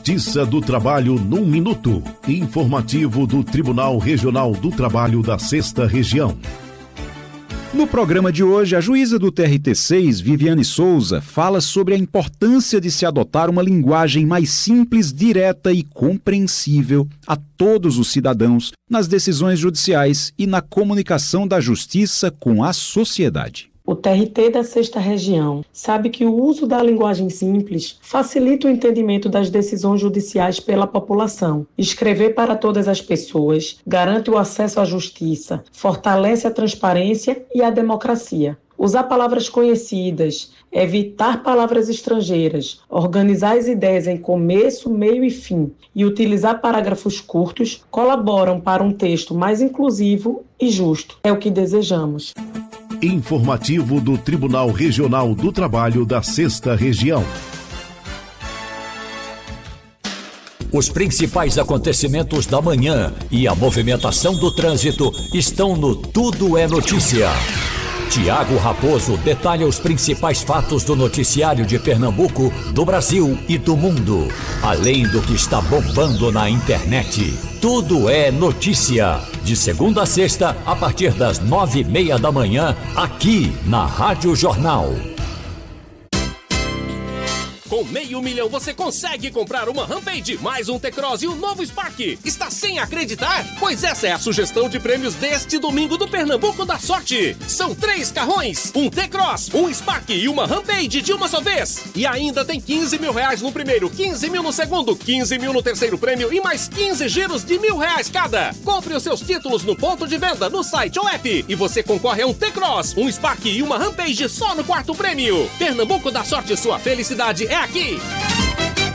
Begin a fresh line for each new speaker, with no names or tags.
Justiça do Trabalho num minuto. Informativo do Tribunal Regional do Trabalho da 6ª Região.
No programa de hoje, a juíza do TRT6, Viviane Souza, fala sobre a importância de se adotar uma linguagem mais simples, direta e compreensível a todos os cidadãos nas decisões judiciais e na comunicação da justiça com a sociedade.
O TRT da 6ª Região sabe que o uso da linguagem simples facilita o entendimento das decisões judiciais pela população. Escrever para todas as pessoas garante o acesso à justiça, fortalece a transparência e a democracia. Usar palavras conhecidas, evitar palavras estrangeiras, organizar as ideias em começo, meio e fim e utilizar parágrafos curtos colaboram para um texto mais inclusivo e justo. É o que desejamos.
Informativo do Tribunal Regional do Trabalho da 6ª Região.
Os principais acontecimentos da manhã e a movimentação do trânsito estão no Tudo é Notícia. Tiago Raposo detalha os principais fatos do noticiário de Pernambuco, do Brasil e do mundo, além do que está bombando na internet. Tudo é Notícia, de segunda a sexta, a partir das 9h30 da manhã, aqui na Rádio Jornal.
Com R$500 mil você consegue comprar uma Rampage, mais um T-Cross e um novo Spark. Está sem acreditar? Pois essa é a sugestão de prêmios deste domingo do Pernambuco da Sorte. São 3 carrões, um T-Cross, um Spark e uma Rampage de uma só vez. E ainda tem R$15 mil no primeiro, 15 mil no segundo, 15 mil no terceiro prêmio e mais 15 giros de R$1.000 cada. Compre os seus títulos no ponto de venda, no site ou app e você concorre a um T-Cross, um Spark e uma Rampage só no quarto prêmio. Pernambuco da Sorte, sua felicidade é aqui!